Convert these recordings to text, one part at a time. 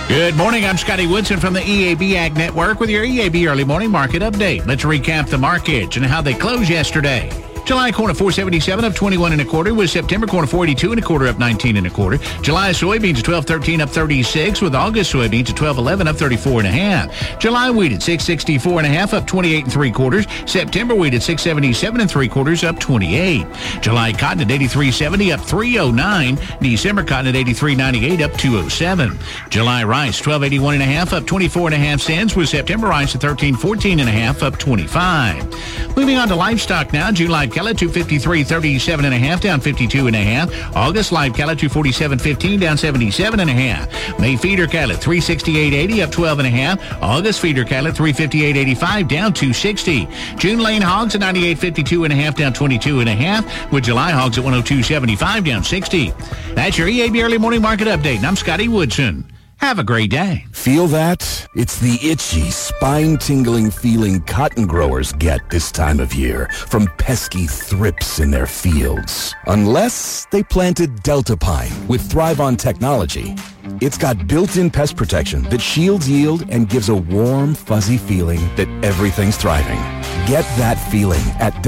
Good morning. I'm Scotty Woodson from the EAB Ag Network with your EAB Early Morning Market Update. Let's recap the markets and how they closed yesterday. July corn at 477 up 21 1/4, with September corn at 482 1/4 up 19 1/4. July soybeans at 1213 up 36, with August soybeans at 1211 up 34 1/2. July wheat at 664 1/2 up 28 3/4. September wheat at 677 3/4 up 28. July cotton at 83.70 up 309. December cotton at 83.98 up 207. July rice 1281 1/2 up 24 1/2 cents, with September rice at 1314 1/2 up 25. Moving on to livestock now. July cattle 253.37 1/2 down 52 1/2. August live cattle 247.15 down 77 1/2. May feeder cattle 368.80 up 12 1/2. August feeder cattle 358.85 down 260. June lane hogs at 98.52 1/2 down 22 1/2, with July hogs at 102.75 down 60. That's your EAB Early Morning Market Update, and I'm Scotty Woodson. Have a great day. Feel that? It's the itchy, spine-tingling feeling cotton growers get this time of year from pesky thrips in their fields. Unless they planted Delta Pine with Thrive-On technology. It's got built-in pest protection that shields yield and gives a warm, fuzzy feeling that everything's thriving. Get that feeling at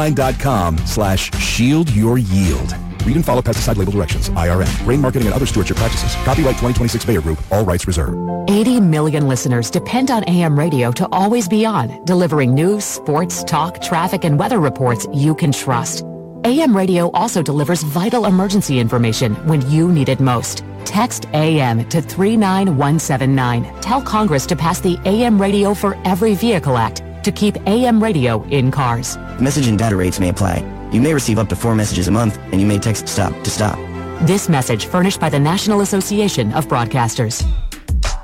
deltapine.com/shield-your-yield. Read and follow pesticide label directions. IRM. Grain marketing and other stewardship practices. Copyright 2026 Bayer Group. All rights reserved. 80 million listeners depend on AM radio to always be on, delivering news, sports, talk, traffic, and weather reports you can trust. AM radio also delivers vital emergency information when you need it most. Text AM to 39179. Tell Congress to pass the AM Radio for Every Vehicle Act to keep AM radio in cars. Message and data rates may apply. You may receive up to 4 messages a month, and you may text STOP to stop. This message furnished by the National Association of Broadcasters.